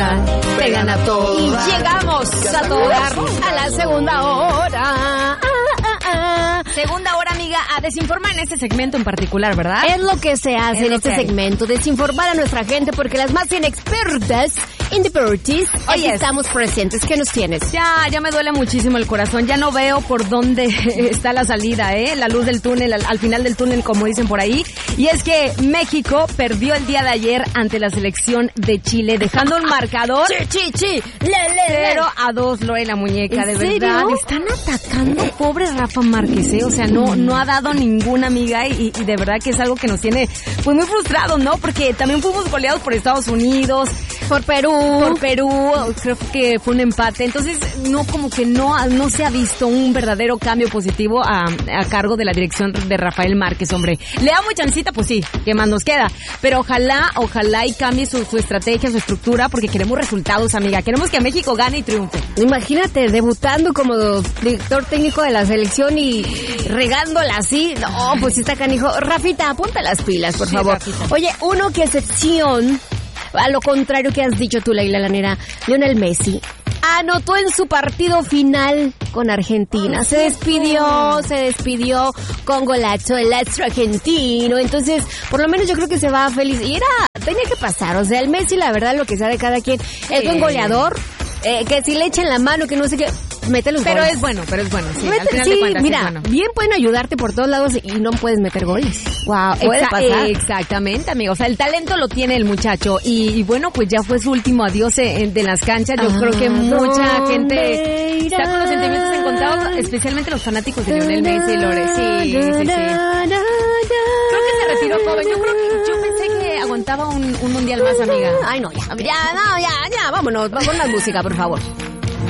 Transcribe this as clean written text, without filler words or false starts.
casa, pegan a todos. Y llegamos a todas a la segunda hora. Segunda hora, amiga, a desinformar en este segmento en particular, ¿verdad? Es lo que se hace en este segmento, desinformar a nuestra gente, porque las más inexpertas in deportes, aquí estamos presentes. ¿Qué nos tienes? Ya me duele muchísimo el corazón, ya no veo por dónde está la salida, la luz del túnel, al final del túnel, como dicen por ahí. Y es que México perdió el día de ayer ante la selección de Chile, dejando un marcador 0-2, Lore, la muñeca, de verdad. Están atacando, pobre Rafa Márquez, o sea, no ha dado ninguna, amiga, y de verdad que es algo que nos tiene pues muy frustrados, ¿no? Porque también fuimos goleados por Estados Unidos, por Perú, creo que fue un empate, entonces como que no se ha visto un verdadero cambio positivo a cargo de la dirección de Rafael Márquez, hombre. Le damos chancita, pues sí, ¿qué más nos queda? Pero ojalá y cambie su estrategia, su estructura, porque queremos resultados, amiga, queremos que México gane y triunfe. Imagínate, debutando como director técnico de la selección y regándola así, no, pues está canijo. Rafita, ponte las pilas, por favor. Rafita. Oye, qué excepción, a lo contrario que has dicho tú, Leila Lanera, Lionel Messi anotó en su partido final con Argentina. Se despidió con golazo el astro argentino. Entonces, por lo menos yo creo que se va feliz. Y tenía que pasar. O sea, el Messi, la verdad, lo que sabe cada quien, es buen goleador. Que si le echan la mano, que no sé qué, mete los goles. Pero es bueno, sí. Al final de cuentas, mira, es bueno. Bien pueden ayudarte por todos lados y no puedes meter goles. Wow, puede pasar. Exactamente, amigo. O sea, el talento lo tiene el muchacho. Y bueno, pues ya fue su último adiós de las canchas. Yo creo que mucha gente está con los sentimientos encontrados, especialmente los fanáticos de Lionel Messi y Lore. Sí. Creo que se retiró joven. Yo pensé que aguantaba un mundial más, amiga. Ay, no, ya, vámonos, vamos a la música, por favor.